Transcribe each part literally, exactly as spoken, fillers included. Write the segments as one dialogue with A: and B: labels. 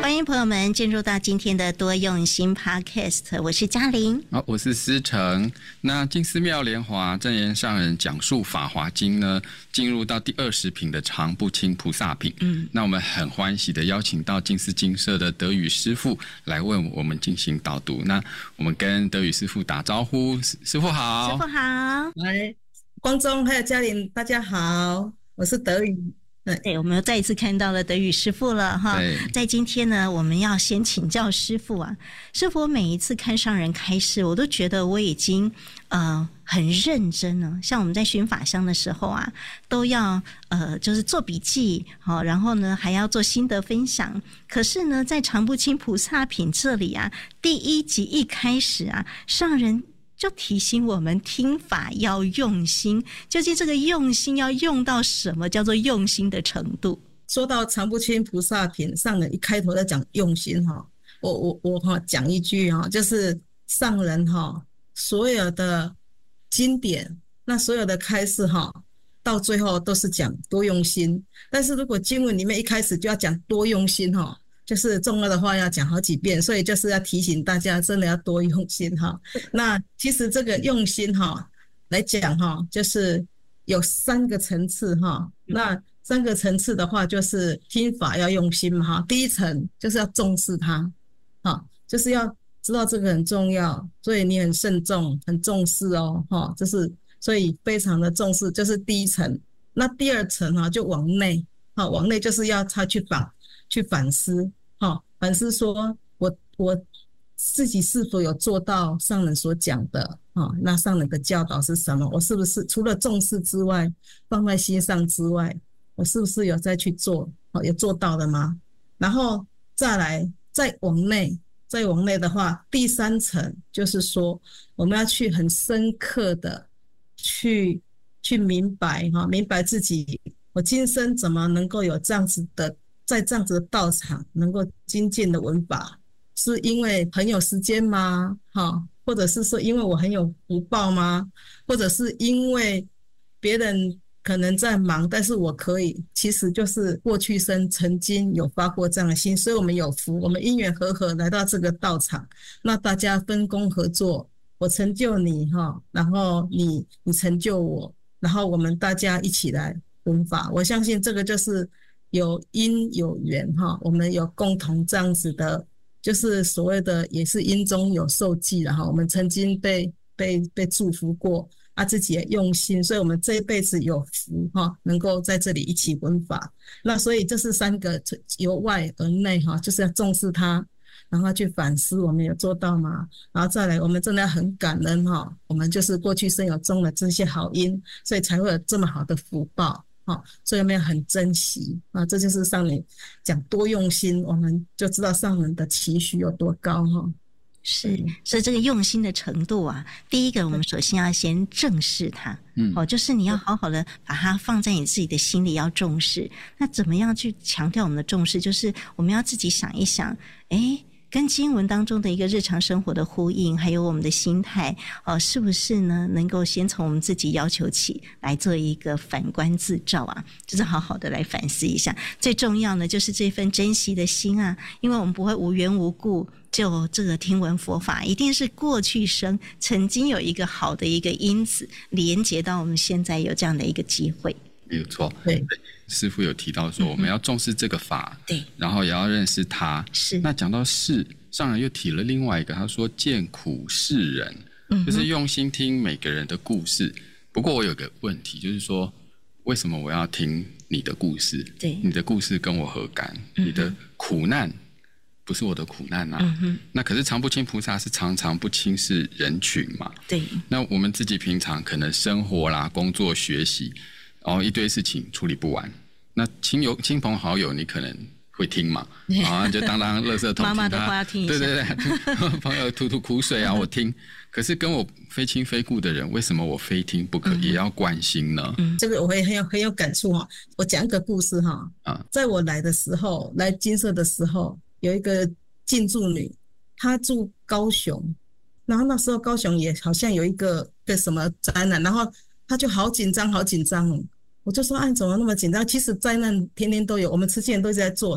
A: 欢迎朋友们进入到今天的多用心 Podcast， 我是嘉玲，
B: 好，我是思成。那金丝妙莲华正言上人讲述法华经呢，进入到第二十品的常不轻菩萨品。嗯，那我们很欢喜的邀请到金丝精舍的德语师父来为我们进行导读。那我们跟德语师父打招呼，师父好。
A: 师父好。
C: 来，观众还有嘉玲，大家好，我是德语。
A: 对，我们又再一次看到了德语师父了哈。在今天呢，我们要先请教师父啊。师父，我每一次看上人开示，我都觉得我已经呃很认真了。像我们在寻法香的时候啊，都要呃就是做笔记，好，然后呢还要做心得分享。可是呢，在常不轻菩萨品这里啊，第一集一开始啊，上人就提醒我们听法要用心，究竟这个用心要用到什么叫做用心的程度？
C: 说到常不轻菩萨品，上人一开头在讲用心哈，我我我哈讲一句哈，就是上人哈所有的经典，那所有的开示哈，到最后都是讲多用心。但是如果经文里面一开始就要讲多用心哈，就是重要的话要讲好几遍，所以就是要提醒大家真的要多用心哈。那其实这个用心哈来讲哈，就是有三个层次哈。那三个层次的话，就是听法要用心嘛哈。第一层就是要重视它，哈，就是要知道这个很重要，所以你很慎重、很重视哦，哈，就是所以非常的重视，就是第一层。那第二层哈就往内，哈，往内就是要他去反。去反思，哦，反思说我我自己是否有做到上人所讲的，哦，那上人的教导是什么？我是不是除了重视之外，放在心上之外，我是不是有再去做？哦，有做到的吗？然后再来再往内，再往内的话，第三层就是说，我们要去很深刻的去去明白，哈，明白自己，我今生怎么能够有这样子的。在这样子的道场能够精进的闻法，是因为很有时间吗？哈，或者是说因为我很有福报吗？或者是因为别人可能在忙，但是我可以，其实就是过去生曾经有发过这样的心，所以我们有福，我们因缘和合来到这个道场，那大家分工合作，我成就你哈，然后你你成就我，然后我们大家一起来闻法，我相信这个就是有因有缘哈，我们有共同这样子的，就是所谓的也是因中有受记了哈。我们曾经被被被祝福过啊，自己也用心，所以我们这一辈子有福哈，能够在这里一起闻法。那所以这是三个由外而内哈，就是要重视它，然后去反思我们有做到吗？然后再来，我们真的要很感恩哈，我们就是过去生有种了这些好因，所以才会有这么好的福报。哦，所以我们要很珍惜啊，这就是上人讲多用心，我们就知道上人的期许有多高哈。
A: 是，所以这个用心的程度啊，第一个我们首先要先正视它，嗯，哦，就是你要好好的把它放在你自己的心里，要重视。那怎么样去强调我们的重视？就是我们要自己想一想，诶。跟经文当中的一个日常生活的呼应，还有我们的心态，呃，是不是呢？能够先从我们自己要求起来做一个反观自照啊，就是好好的来反思一下。最重要呢，就是这份珍惜的心啊，因为我们不会无缘无故就这个听闻佛法，一定是过去生曾经有一个好的一个因子连结到我们现在有这样的一个机会。
B: 没有错，对，师父有提到说我们要重视这个法，对、嗯，然后也要认识它。是，那讲到事，上人又提了另外一个，他说见苦世人，嗯，就是用心听每个人的故事。不过我有个问题，就是说为什么我要听你的故事？对，你的故事跟我何干？嗯、你的苦难不是我的苦难啊。嗯哼，那可是常不轻菩萨是常常不轻视人群嘛？对，那我们自己平常可能生活啦、工作、学习。然后一堆事情处理不完，那亲友、亲朋好友，你可能会听嘛，啊，就当当垃圾桶，妈妈的话要听一下，对对对，朋友吐吐苦水啊，我听。可是跟我非亲非故的人，为什么我非听不可，嗯、也要关心呢？
C: 嗯，这个我会很有很有感触哈。我讲一个故事哈，啊，在我来的时候，来金色的时候，有一个进驻女，她住高雄，然后那时候高雄也好像有一个个什么灾难，然后她就好紧张，好紧张。我就说：“哎，怎么那么紧张？其实灾难天天都有，我们慈济人都一直在做。”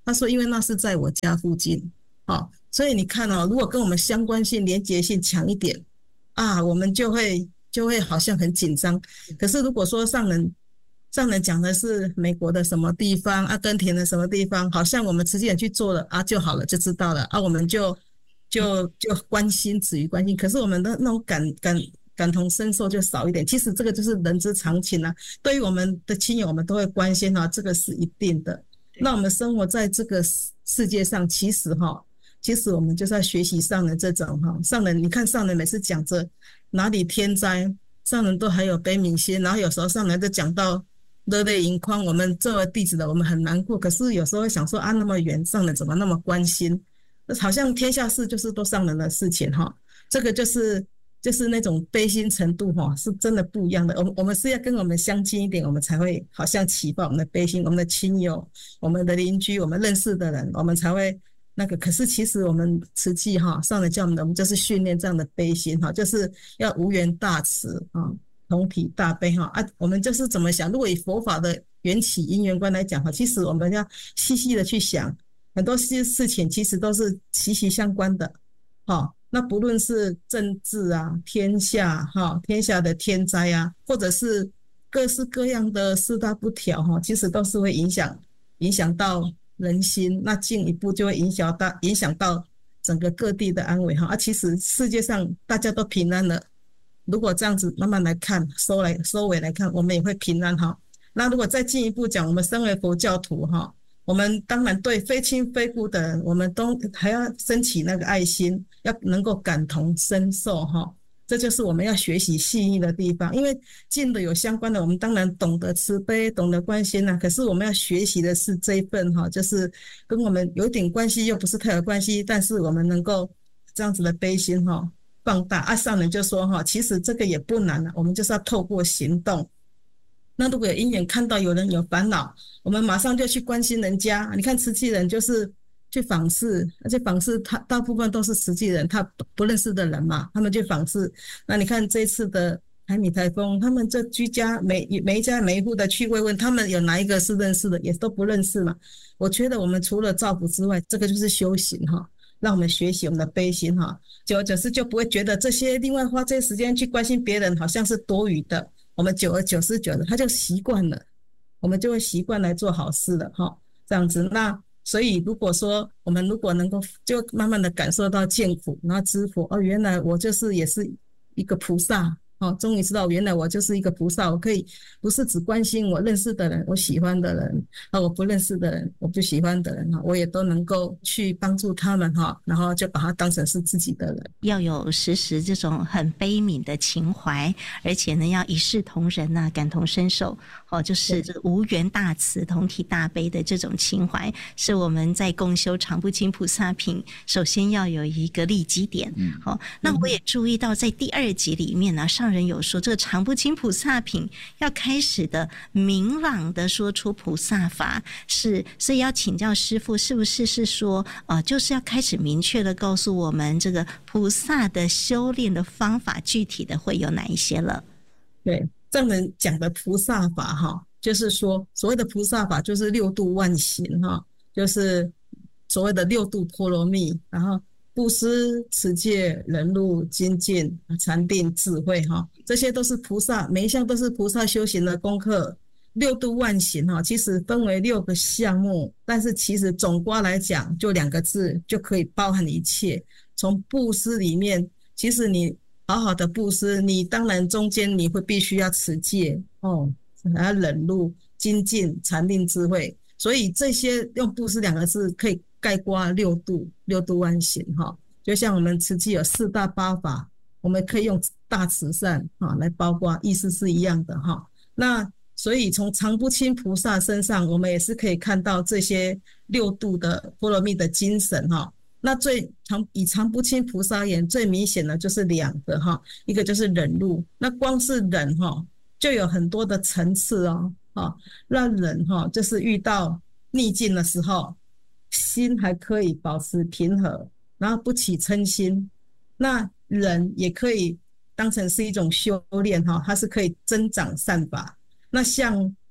C: 他说因为那是在我家附近，哦，所以你看哦，如果跟我们相关性连结性强一点啊，我们就会就会好像很紧张。可是如果说上人上人讲的是美国的什么地方，阿根廷的什么地方，好像我们慈济人去做了啊就好了，就知道了啊，我们就就就关心止于关心。可是我们的那种感感感同身受就少一点。其实这个就是人之常情啊，对于我们的亲友我们都会关心啊，这个是一定的。那我们生活在这个世界上，其实哈，其实我们就是要学习上人这种哈，上人你看上人每次讲着哪里天灾，上人都还有悲悯心，然后有时候上人就讲到热泪盈眶，我们作为弟子的我们很难过，可是有时候会想说啊，那么远上人怎么那么关心，好像天下事就是都上人的事情哈，这个就是就是那种悲心程度哈，是真的不一样的。我们我们是要跟我们相近一点，我们才会好像启发我们的悲心，我们的亲友、我们的邻居、我们认识的人，我们才会那个。可是其实我们慈济哈，上人教我们的，我们就是训练这样的悲心哈，就是要无缘大慈啊。同体大悲哈啊，我们就是怎么想？如果以佛法的缘起因缘观来讲哈，其实我们要细细的去想，很多事事情其实都是息息相关的哈。那不论是政治啊、天下哈、天下的天灾啊，或者是各式各样的四大不调哈，其实都是会影响影响到人心，那进一步就会影响到影响到整个各地的安危哈。啊，其实世界上大家都平安了。如果这样子慢慢来看，收来收尾来看，我们也会平安哈。那如果再进一步讲，我们身为佛教徒哈，我们当然对非亲非故的人，我们都还要升起那个爱心，要能够感同身受哈。这就是我们要学习细腻的地方，因为近的有相关的，我们当然懂得慈悲，懂得关心啊。可是我们要学习的是这一份哈，就是跟我们有一点关系，又不是太有关系，但是我们能够这样子的悲心哈。放大啊，上人就说哈，其实这个也不难了，我们就是要透过行动。那如果有因缘看到有人有烦恼，我们马上就去关心人家。你看慈济人就是去访视，而且访视他大部分都是慈济人，他不认识的人嘛，他们去访视。那你看这次的海米台风，他们这居家每每一家每一户的去慰问，他们有哪一个是认识的，也都不认识嘛。我觉得我们除了造福之外，这个就是修行哈。让我们学习我们的悲心哈，久而久之就不会觉得这些另外花这些时间去关心别人好像是多余的，我们久而久之久了他就习惯了，我们就会习惯来做好事了哈，这样子。那所以如果说我们如果能够就慢慢的感受到见苦，然后知佛哦，原来我就是也是一个菩萨哦，终于知道原来我就是一个菩萨，我可以不是只关心我认识的人，我喜欢的人啊，我不认识的人，我不喜欢的人，我也都能够去帮助他们哈，然后就把他当成是自己的人。
A: 要有时时这种很悲悯的情怀，而且呢要一视同仁啊，感同身受哦，就是这个无缘大慈、同体大悲的这种情怀，是我们在共修常不轻菩萨品首先要有一个立基点。嗯，好、哦，那我也注意到在第二集里面呢、啊，上人有说这个常不轻菩萨品要开始的明朗的说出菩萨法，是所以要请教师父，是不是是说呃，就是要开始明确的告诉我们这个菩萨的修炼的方法具体的会有哪一些了？
C: 对，上人讲的菩萨法哈，就是说所谓的菩萨法就是六度万行哈，就是所谓的六度波罗蜜，然后布施、持戒、忍辱、精进、禅定、智慧哈，这些都是菩萨，每一项都是菩萨修行的功课。六度万行哈，其实分为六个项目，但是其实总括来讲，就两个字就可以包含一切。从布施里面，其实你好好的布施，你当然中间你会必须要持戒哦，还要忍辱、精进、禅定、智慧，所以这些用布施两个字可以概括六度六度万行哈。就像我们慈济有四大八法，我们可以用大慈善哈来包括，意思是一样的哈。那所以从常不轻菩萨身上，我们也是可以看到这些六度的波罗蜜的精神哈。那最常以常不轻菩萨而言，最明显的就是两个哈，一个就是忍辱。那光是忍哈，就有很多的层次哦，哈，让忍哈，就是遇到逆境的时候，心还可以保持平和，然后不起嗔心。那忍也可以当成是一种修炼哈，它是可以增长善法。那像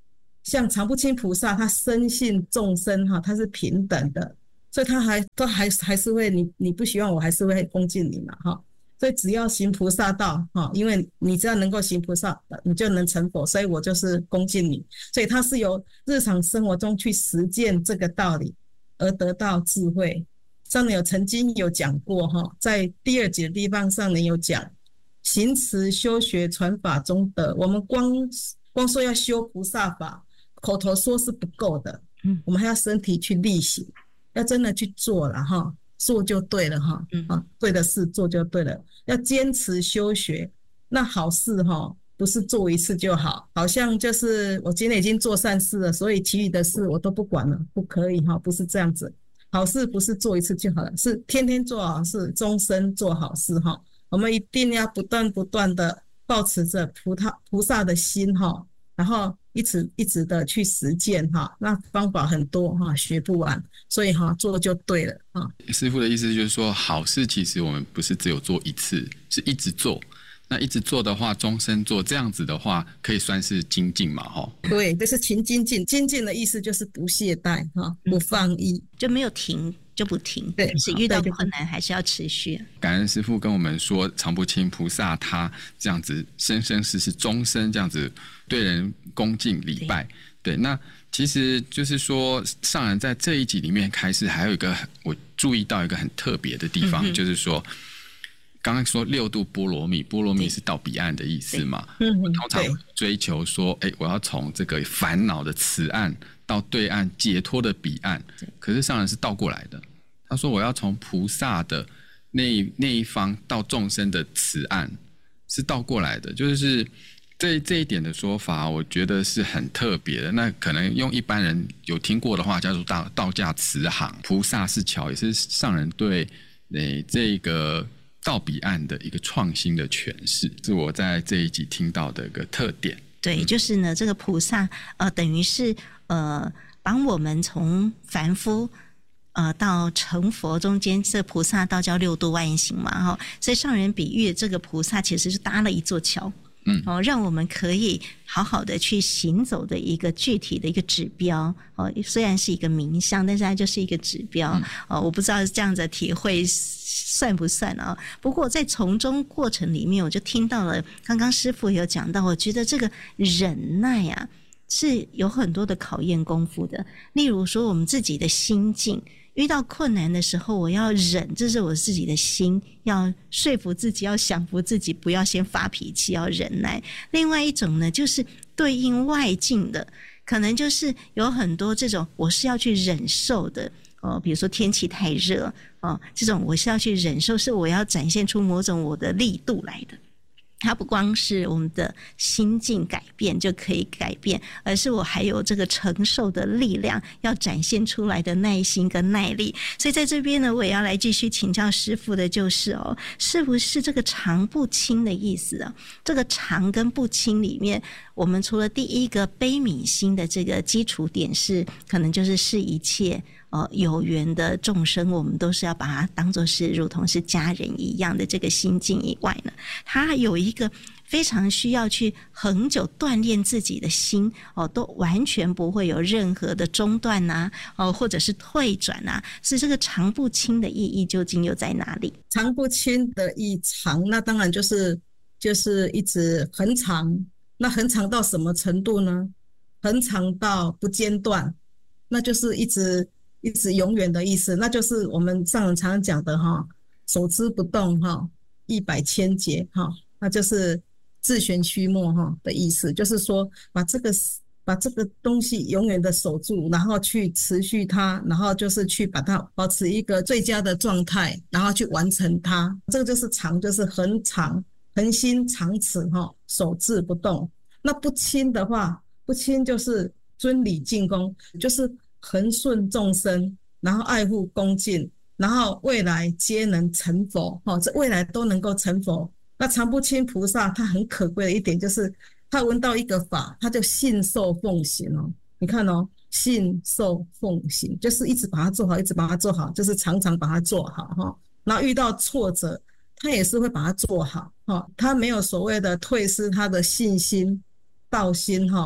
C: 像常不轻菩萨，他深信众生哈，他是平等的，所以他还都还还是会你你不希望我还是会恭敬你嘛哈。所以只要行菩萨道哈，因为你只要能够行菩萨，你就能成佛，所以我就是恭敬你。所以他是由日常生活中去实践这个道理而得到智慧。上人有曾经有讲过哈，在第二节的地方上人有讲，行持修学传法中的，我们光光说要修菩萨法，口头说是不够的，嗯，我们还要身体去力行，要真的去做了哈。做就对了哈，嗯，啊，对的事做就对了，要坚持修学。那好事哈，不是做一次就好，好像就是我今天已经做善事了，所以其余的事我都不管了，不可以哈，不是这样子。好事不是做一次就好了，是天天做好事，终身做好事哈。我们一定要不断不断的抱持着菩萨菩萨的心哈，然后一直一直的去实践哈，那方法很多哈，学不完，所以哈做就对了哈。
B: 师父的意思就是说，好事其实我们不是只有做一次，是一直做。那一直做的话，终身做，这样子的话，可以算是精进嘛？哈，
C: 对，这是勤精进。精进的意思就是不懈怠哈，不放逸，
A: 就没有停。就不停，对，是遇到困难还是要持续。
B: 感恩师父跟我们说，常不轻菩萨他这样子生生世世终身这样子对人恭敬礼拜。对， 对，那其实就是说，上人在这一集里面开始还有一个我注意到一个很特别的地方，嗯、就是说，刚刚说六度波罗蜜，波罗蜜是到彼岸的意思嘛？嗯，我通常追求说，哎，我要从这个烦恼的此岸到对岸解脱的彼岸，可是上人是倒过来的。他说我要从菩萨的那那一方到众生的此岸，是倒过来的，就是这这一点的说法，我觉得是很特别的。那可能用一般人有听过的话，叫做道道驾慈航，菩萨是桥，也是上人对诶这个到彼岸的一个创新的诠释，是我在这一集听到的一个特点。
A: 对，就是呢，这个菩萨呃，等于是呃，帮我们从凡夫。呃，到成佛中间，这菩萨道叫六度万行嘛，哈，所以上人比喻这个菩萨其实是搭了一座桥，嗯，哦，让我们可以好好的去行走的一个具体的一个指标，哦，虽然是一个名相，但是它就是一个指标，嗯、哦，我不知道这样的体会算不算啊？不过在从中过程里面，我就听到了刚刚师父有讲到，我觉得这个忍耐啊是有很多的考验功夫的，例如说我们自己的心境。遇到困难的时候，我要忍，这是我自己的心，要说服自己，要降服自己，不要先发脾气，要忍耐。另外一种呢，就是对应外境的，可能就是有很多这种我是要去忍受的，哦，比如说天气太热，哦，这种我是要去忍受，是我要展现出某种我的力度来的。它不光是我们的心境改变就可以改变，而是我还有这个承受的力量，要展现出来的耐心跟耐力。所以在这边呢，我也要来继续请教师父的就是哦，是不是这个常不轻的意思啊？这个常跟不轻里面，我们除了第一个悲悯心的这个基础点是，可能就是视一切呃，有缘的众生，我们都是要把它当作是如同是家人一样的这个心境以外呢，它有一个非常需要去恒久锻炼自己的心哦，都完全不会有任何的中断啊，哦，或者是退转啊，所以这个常不轻的意义究竟又在哪里？
C: 常不轻的意常，那当然就是就是一直恒长，那恒长到什么程度呢？恒长到不间断，那就是一直。一直永远的意思，那就是我们上人常常讲的哈，手之不动哈，一百千劫哈，那就是自旋虚没哈的意思，就是说把这个把这个东西永远的守住，然后去持续它，然后就是去把它保持一个最佳的状态，然后去完成它。这个就是常，就是恒常、恒心常持哈，守志不动。那不轻的话，不轻就是尊礼敬恭，就是恒顺众生，然后爱护恭敬，然后未来皆能成佛，哦，这未来都能够成佛。那常不轻菩萨他很可贵的一点就是他闻到一个法，他就信受奉行哦。你看哦，信受奉行就是一直把它做好，一直把它做好，就是常常把它做好哈。然后遇到挫折，他也是会把它做好哈。他没有所谓的退失他的信心、道心哈。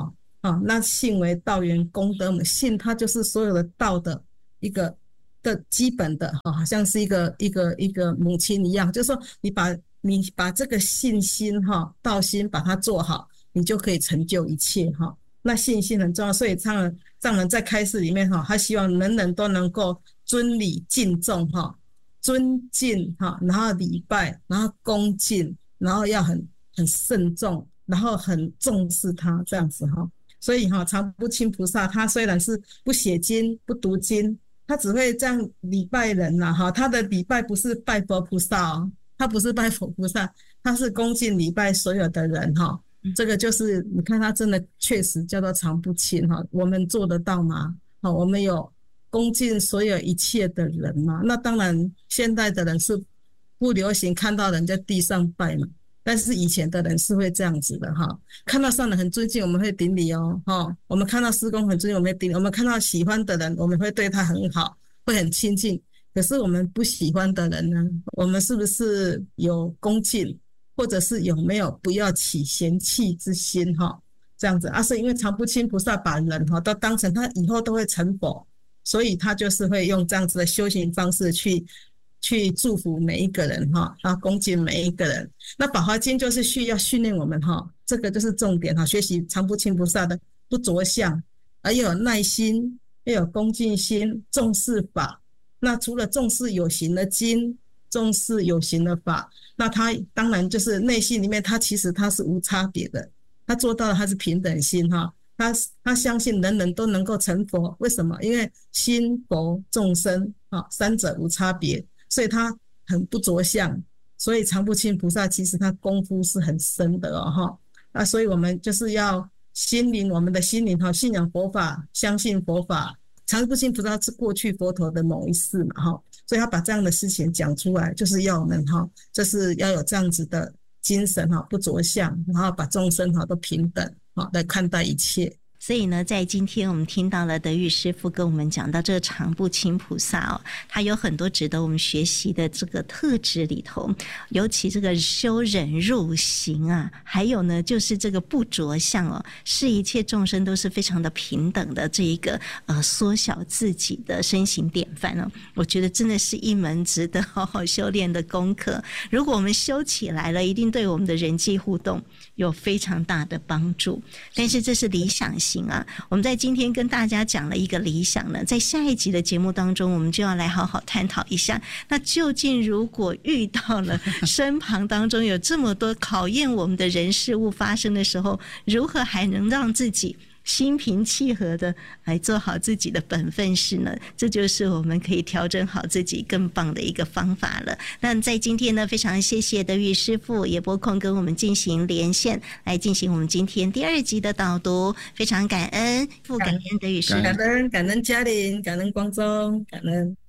C: 啊，那信为道源功德母，信它就是所有的道的一个的基本的，好像是一个一个一个母亲一样，就是说你把你把这个信心哈道心把它做好，你就可以成就一切哈。那信心很重要，所以藏人藏人在开示里面哈，他希望人人都能够尊礼敬重哈，尊敬哈，然后礼拜，然后恭敬，然后要很很慎重，然后很重视他这样子哈。所以哈，常不轻菩萨他虽然是不写经不读经，他只会这样礼拜人啦哈，他的礼拜不是拜佛菩萨哦，他不是拜佛菩萨，他是恭敬礼拜所有的人哈。这个就是你看他真的确实叫做常不轻哈，我们做得到吗？好，我们有恭敬所有一切的人吗？那当然现代的人是不流行看到人在地上拜嘛，但是以前的人是会这样子的哈，看到上人很尊敬我们会顶礼哦，哈，我们看到师公很尊敬我们会顶礼，我们看到喜欢的人我们会对他很好，会很亲近。可是我们不喜欢的人呢，我们是不是有恭敬，或者是有没有不要起嫌弃之心哈？这样子啊，是因为常不轻菩萨把人哈都当成他以后都会成佛，所以他就是会用这样子的修行方式去去祝福每一个人哈，然后恭敬每一个人。那宝华经就是需要训练我们哈，这个就是重点哈，学习常不轻菩萨的不着相，而又有耐心，又有恭敬心，重视法。那除了重视有形的经，重视有形的法，那他当然就是内心里面他其实他是无差别的，他做到了他是平等心哈，他他相信人人都能够成佛。为什么？因为心佛众生啊三者无差别，所以他很不着相。所以常不轻菩萨其实他功夫是很深的哦哈。那所以我们就是要心灵，我们的心灵哈，信仰佛法，相信佛法。常不轻菩萨是过去佛陀的某一世嘛哈，所以他把这样的事情讲出来，就是要我们哈，就是要有这样子的精神哈，不着相，然后把众生哈都平等哈来看待一切。
A: 所以呢，在今天我们听到了德裕师父跟我们讲到这个常不轻菩萨哦，他有很多值得我们学习的这个特质里头，尤其这个修忍入行啊，还有呢就是这个不着相哦，是一切众生都是非常的平等的这一个呃缩小自己的身形典范哦，我觉得真的是一门值得好好修炼的功课。如果我们修起来了，一定对我们的人际互动有非常大的帮助。但是这是理想性啊，我们在今天跟大家讲了一个理想呢，在下一集的节目当中，我们就要来好好探讨一下，那究竟如果遇到了身旁当中有这么多考验我们的人事物发生的时候，如何还能让自己心平气和的来做好自己的本分事呢？这就是我们可以调整好自己更棒的一个方法了。那在今天呢，非常谢谢德裕师父也拨空跟我们进行连线，来进行我们今天第二集的导读，非常感恩，感恩德裕师父，
C: 感恩感恩嘉玲，感恩光宗，感恩。